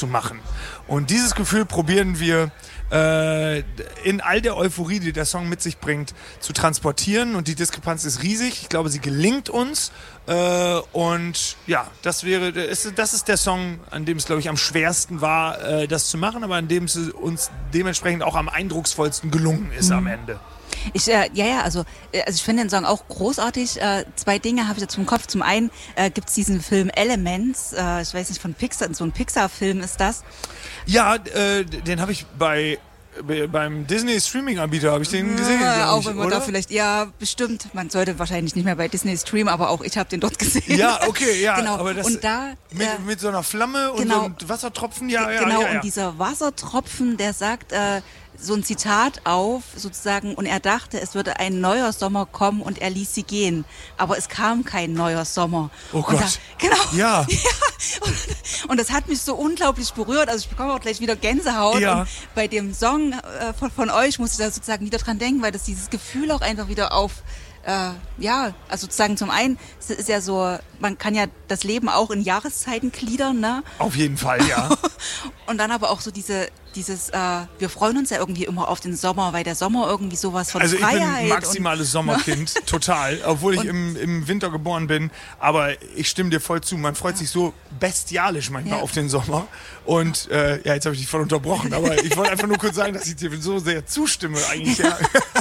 zu machen. Und dieses Gefühl probieren wir in all der Euphorie, die der Song mit sich bringt, zu transportieren. Und die Diskrepanz ist riesig. Ich glaube, sie gelingt uns. Und ja, das ist der Song, an dem es, glaube ich, am schwersten war, das zu machen, aber an dem es uns dementsprechend auch am eindrucksvollsten gelungen ist am Ende. Also ich finde den Song auch großartig. Zwei Dinge habe ich dazu im Kopf. Zum einen gibt es diesen Film Elements, ich weiß nicht, von Pixar, so ein Pixar-Film ist das. Ja, den habe ich beim Disney-Streaming-Anbieter habe ich den gesehen. Auch wenn man da vielleicht, bestimmt, man sollte wahrscheinlich nicht mehr bei Disney streamen, aber auch ich habe den dort gesehen. Ja, okay, ja. Genau. Aber das und da, mit so einer Flamme und so einem Wassertropfen, ja. Und dieser Wassertropfen, der sagt so ein Zitat auf, sozusagen, und er dachte, es würde ein neuer Sommer kommen und er ließ sie gehen. Aber es kam kein neuer Sommer. Oh Gott. Ja. Und das hat mich so unglaublich berührt. Also ich bekomme auch gleich wieder Gänsehaut. Ja. Und bei dem Song von euch musste ich da sozusagen wieder dran denken, weil das dieses Gefühl auch einfach wieder also sozusagen zum einen, es ist ja so, man kann ja das Leben auch in Jahreszeiten gliedern, ne? Auf jeden Fall, ja. Und dann aber auch so dieses, wir freuen uns ja irgendwie immer auf den Sommer, weil der Sommer irgendwie sowas von Freiheit. Also ich bin maximales Sommerkind, total, obwohl ich im Winter geboren bin, aber ich stimme dir voll zu, man freut sich so bestialisch manchmal auf den Sommer und jetzt habe ich dich voll unterbrochen, aber ich wollte einfach nur kurz sagen, dass ich dir so sehr zustimme eigentlich. Ja.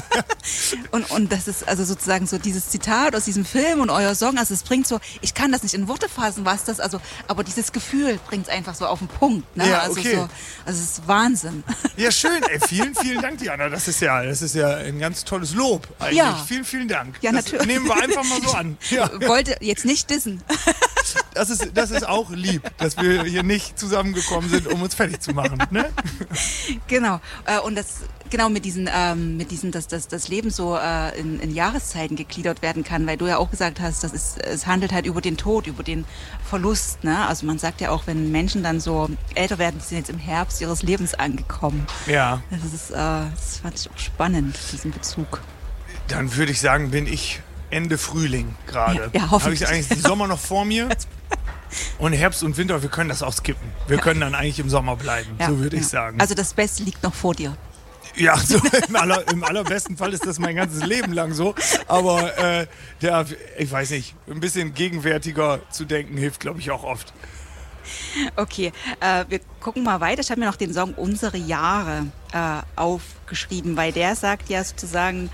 Und das ist also sozusagen so dieses Zitat aus diesem Film und euer Song, also es bringt so, ich kann das nicht in Worte fassen, was das, also, aber dieses Gefühl bringt es einfach so auf den Punkt, ne? Ja, also okay. Also es ist Wahnsinn. Ja, schön, ey, vielen Dank, Diana, das ist ja ein ganz tolles Lob eigentlich. Ja. Vielen Dank. Ja, das natürlich. nehmen wir einfach mal so an. Ja. Wollte jetzt nicht dissen. Das ist auch lieb, dass wir hier nicht zusammengekommen sind, um uns fertig zu machen, ne? Genau. Und mit diesen, dass das Leben so in Jahreszeiten gegliedert werden kann, weil du ja auch gesagt hast, es handelt halt über den Tod, über den Verlust, ne? Also man sagt ja auch, wenn Menschen dann so älter werden, die sind jetzt im Herbst ihres Lebens angekommen. Ja. Das fand ich auch spannend, diesen Bezug. Dann würde ich sagen, bin ich Ende Frühling gerade. Ja, hoffentlich. Habe ich eigentlich den Sommer noch vor mir? Und Herbst und Winter, wir können das auch skippen. Wir können dann eigentlich im Sommer bleiben, so würde ich sagen. Also das Beste liegt noch vor dir. Ja, so im allerbesten Fall ist das mein ganzes Leben lang so. Aber ich weiß nicht, ein bisschen gegenwärtiger zu denken hilft, glaube ich, auch oft. Okay, wir gucken mal weiter. Ich habe mir noch den Song Unsere Jahre aufgeschrieben, weil der sagt ja sozusagen,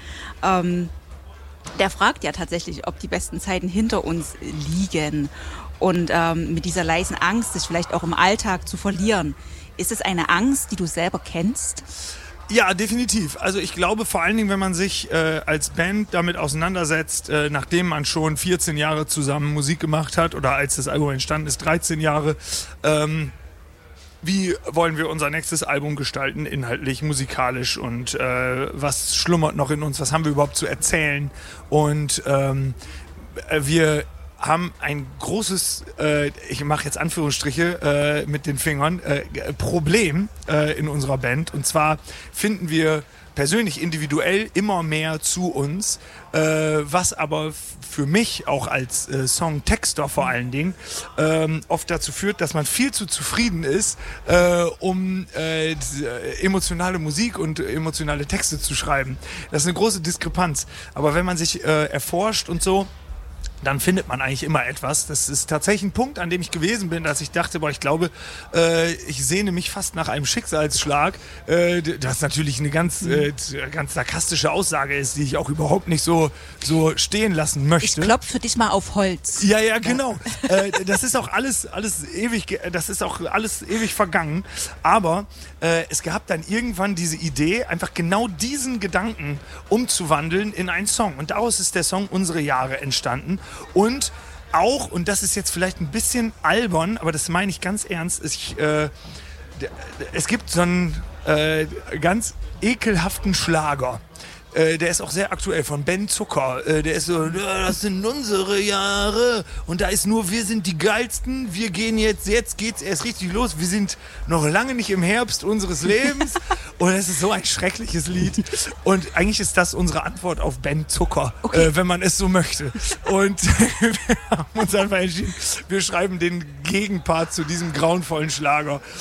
der fragt ja tatsächlich, ob die besten Zeiten hinter uns liegen. Und mit dieser leisen Angst, sich vielleicht auch im Alltag zu verlieren. Ist es eine Angst, die du selber kennst? Ja, definitiv. Also ich glaube vor allen Dingen, wenn man sich als Band damit auseinandersetzt, nachdem man schon 14 Jahre zusammen Musik gemacht hat oder als das Album entstanden ist, 13 Jahre, wie wollen wir unser nächstes Album gestalten, inhaltlich, musikalisch und was schlummert noch in uns, was haben wir überhaupt zu erzählen und wir haben ein großes, ich mache jetzt Anführungsstriche mit den Fingern, Problem in unserer Band. Und zwar finden wir persönlich individuell immer mehr zu uns, was aber für mich auch als Songtexter vor allen Dingen oft dazu führt, dass man viel zu zufrieden ist, um emotionale Musik und emotionale Texte zu schreiben. Das ist eine große Diskrepanz. Aber wenn man sich erforscht und so, dann findet man eigentlich immer etwas. Das ist tatsächlich ein Punkt, an dem ich gewesen bin, dass ich dachte, ich glaube, ich sehne mich fast nach einem Schicksalsschlag. Das natürlich eine ganz sarkastische Aussage ist, die ich auch überhaupt nicht so stehen lassen möchte. Ich klopfe für dich mal auf Holz. Ja, genau. Das ist auch alles ewig, das ist auch alles ewig vergangen. Aber es gab dann irgendwann diese Idee, einfach genau diesen Gedanken umzuwandeln in einen Song. Und daraus ist der Song Unsere Jahre entstanden. Und auch, und das ist jetzt vielleicht ein bisschen albern, aber das meine ich ganz ernst, es gibt so einen ganz ekelhaften Schlager. Der ist auch sehr aktuell, von Ben Zucker. Der ist so, das sind unsere Jahre. Und da ist nur, wir sind die Geilsten. Wir gehen jetzt geht's erst richtig los. Wir sind noch lange nicht im Herbst unseres Lebens. Und es ist so ein schreckliches Lied. Und eigentlich ist das unsere Antwort auf Ben Zucker, wenn man es so möchte. Und wir haben uns einfach entschieden, wir schreiben den Gegenpart zu diesem grauenvollen Schlager.